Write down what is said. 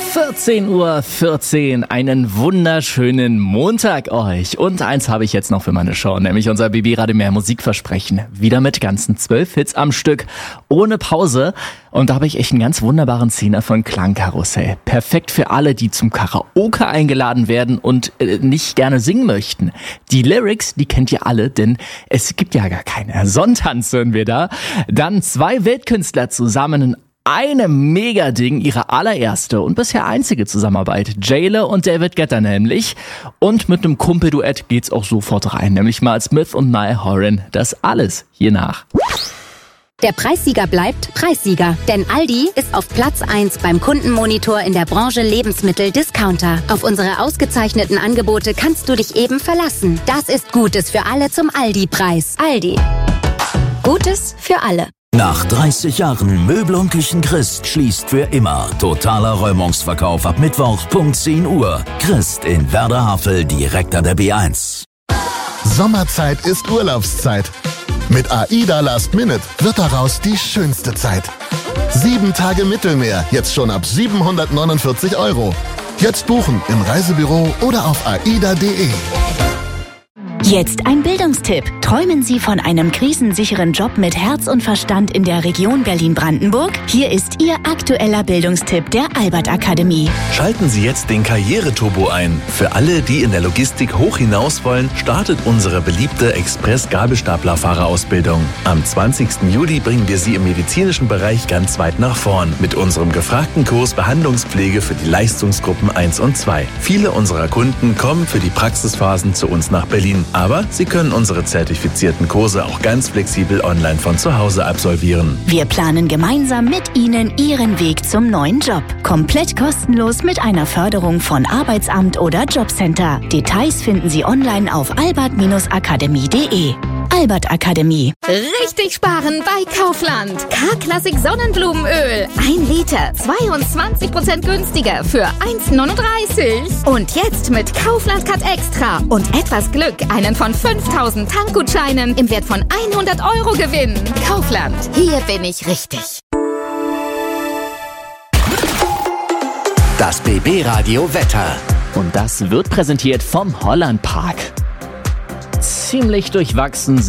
14:14 Uhr, einen wunderschönen Montag euch. Und eins habe ich jetzt noch für meine Show, nämlich unser BB Radio Mehr Musikversprechen. Wieder mit ganzen 12 Hits am Stück, ohne Pause. Und da habe ich echt einen ganz wunderbaren Zehner von Klangkarussell. Perfekt für alle, die zum Karaoke eingeladen werden und nicht gerne singen möchten. Die Lyrics, die kennt ihr alle, denn es gibt ja gar keine. Sonntanz hören wir da. Dann 2 Weltkünstler zusammen in einem Mega-Ding, ihre allererste und bisher einzige Zusammenarbeit. J-Lo und David Guetta nämlich. Und mit einem Kumpelduett geht's auch sofort rein, nämlich mal Smith und Niall Horan. Das alles hier nach. Der Preissieger bleibt Preissieger, denn Aldi ist auf Platz 1 beim Kundenmonitor in der Branche Lebensmittel-Discounter. Auf unsere ausgezeichneten Angebote kannst du dich eben verlassen. Das ist Gutes für alle zum Aldi-Preis. Aldi. Gutes für alle. Nach 30 Jahren Möbel und Küchen Christ schließt für immer. Totaler Räumungsverkauf ab Mittwoch, Punkt 10 Uhr. Christ in Werder-Havel, direkt an der B1. Sommerzeit ist Urlaubszeit. Mit AIDA Last Minute wird daraus die schönste Zeit. 7 Tage Mittelmeer, jetzt schon ab 749 €. Jetzt buchen im Reisebüro oder auf aida.de. Jetzt ein Bildungstipp. Träumen Sie von einem krisensicheren Job mit Herz und Verstand in der Region Berlin-Brandenburg? Hier ist Ihr aktueller Bildungstipp der Albert Akademie. Schalten Sie jetzt den Karriereturbo ein. Für alle, die in der Logistik hoch hinaus wollen, startet unsere beliebte Express-Gabelstaplerfahrerausbildung. Am 20. Juli bringen wir Sie im medizinischen Bereich ganz weit nach vorn mit unserem gefragten Kurs Behandlungspflege für die Leistungsgruppen 1 und 2. Viele unserer Kunden kommen für die Praxisphasen zu uns nach Berlin. Aber Sie können unsere zertifizierten Kurse auch ganz flexibel online von zu Hause absolvieren. Wir planen gemeinsam mit Ihnen Ihren Weg zum neuen Job. Komplett kostenlos mit einer Förderung von Arbeitsamt oder Jobcenter. Details finden Sie online auf albert-akademie.de. Albert Akademie. Richtig sparen bei Kaufland. K-Klassik Sonnenblumenöl. 1 Liter, 22% günstiger für 1,39. Und jetzt mit Kaufland Cut Extra und etwas Glück einen von 5000 Tankgutscheinen im Wert von 100 € gewinnen. Kaufland, hier bin ich richtig. Das BB Radio Wetter. Und das wird präsentiert vom Holland Park. Ziemlich durchwachsen